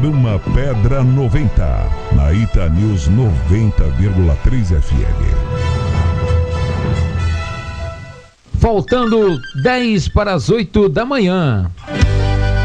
Programa Pedra 90, na Ita News 90,3 FM. Faltando 10 para as 8 da manhã.